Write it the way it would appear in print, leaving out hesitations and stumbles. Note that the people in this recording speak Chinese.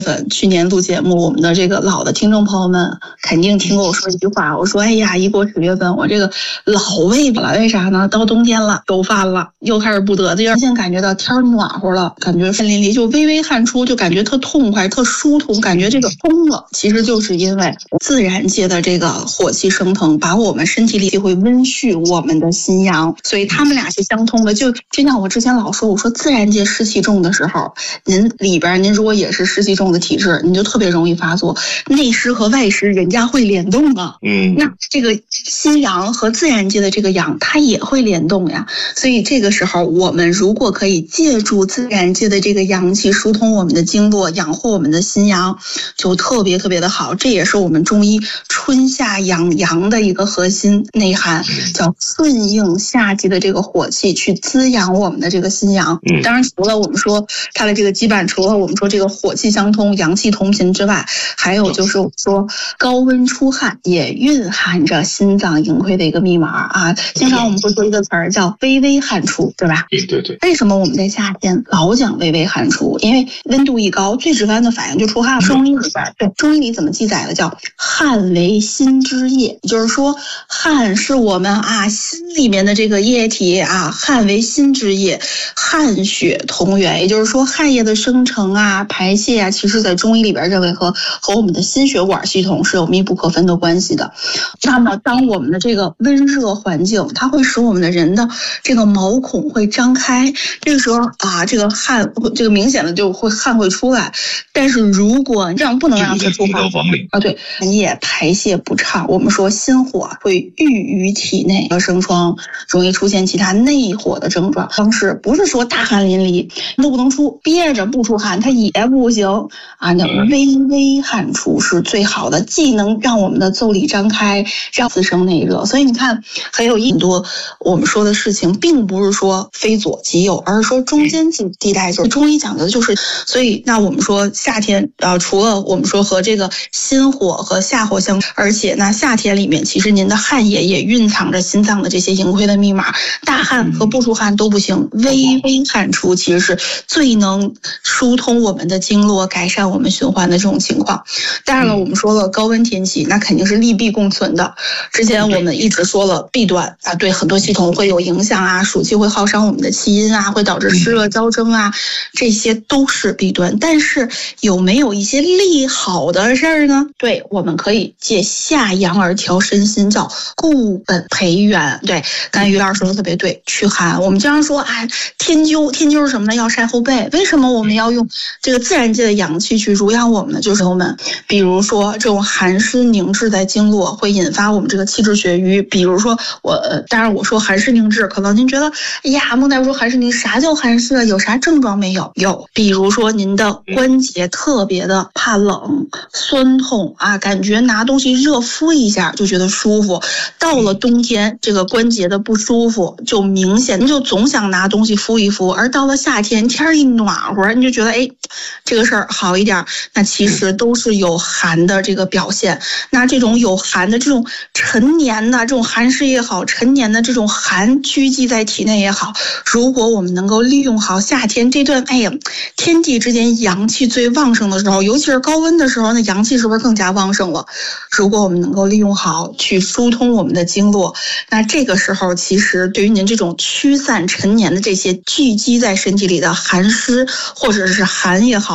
去年录节目，我们的这个老的听众朋友们肯定听过我说一句话，我说哎呀，一过10月份，我这个老胃了，为啥呢？到冬天了，又犯了，又开始不得劲。现在感觉到天暖和了，感觉汗淋漓，就微微汗出，就感觉特痛快、特舒通，感觉这个通了。其实就是因为自然界的这个火气升腾，把我们身体里会温煦我们的心阳，所以他们俩是相通的。就像我之前老说，我说自然界湿气重的时候，您里边您如果也是湿气重的体质，你就特别容易发作。内湿和外湿人家会联动啊，那这个心阳和自然界的这个阳，它也会联动呀。所以这个时候，我们如果可以借助自然界的这个阳气，疏通我们的经络，养护我们的心阳，就特别特别的好。这也是我们中医春夏养阳的一个核心内涵，叫顺应夏季的这个火气，去滋养我们的这个心阳。当然，除了我们说它的这个基板，除了我们说这个火气相通、阳气同频之外，还有就是我说高温出汗也蕴含着心脏盈亏的一个密码啊。经常我们会说一个词儿叫微微汗出，对吧？ 对。 为什么我们在夏天老讲微微汗出？因为温度一高，最直观的反应就出汗了。中医里边，对中医里怎么记载的？叫汗为心之液，也就是说汗是我们心里面的这个液体啊，汗为心之液，汗血同源，也就是说汗液的生成排泄其实在中医里边认为和我们的心血管系统是有密不可分的关系的。那么当我们的这个温热环境，它会使我们的人的这个毛孔会张开，这个时候这个汗这个明显的就会汗会出来。但是如果这样不能让它出汗对，也排泄不畅，我们说心火会郁于体内，生疮，容易出现其他内火的症状。方式不是说大汗淋漓都不能出，憋着不出汗它也不行那微微汗出是最好的，既能让我们的腠理张开，让滋生内热。所以你看，还有很多我们说的事情，并不是说非左即右，而是说中间地带，就是中医讲究的就是。所以那我们说夏天除了我们说和这个心火和下火相，而且那夏天里面其实您的汗液也蕴藏着心脏的这些盈亏的密码，大汗和不出汗都不行，微微汗出其实是最能疏通我们的经络，改善我们循环的这种情况。当然了，我们说了高温天气，那肯定是利弊共存的。之前我们一直说了弊端对很多系统会有影响暑气会耗伤我们的气阴会导致湿热交蒸这些都是弊端。但是有没有一些利好的事儿呢？对，我们可以借下阳而调身心，叫固本培元。对，刚才于老师说的特别对，驱寒。我们经常说天灸是什么呢？要晒后背。为什么我们要用这个自然界的阳气去濡养我们呢？就是我们比如说这种寒湿凝滞在经络，会引发我们这个气滞血瘀。比如说当然我说寒湿凝滞，可能您觉得孟大夫说寒湿凝滞，啥叫寒湿有啥症状没有？有，比如说您的关节特别的怕冷、酸痛感觉拿东西热敷一下就觉得舒服。到了冬天，这个关节的不舒服就明显，您就总想拿东西敷一敷。而到了夏天，天一暖和，你就觉得这个事儿好一点。那其实都是有寒的这个表现。那这种有寒的这种陈年的这种寒湿也好，陈年的这种寒聚集在体内也好，如果我们能够利用好夏天这段天地之间阳气最旺盛的时候，尤其是高温的时候，那阳气是不是更加旺盛了？如果我们能够利用好去疏通我们的经络，那这个时候其实对于您这种驱散陈年的这些聚集在身体里的寒湿或者是寒也好，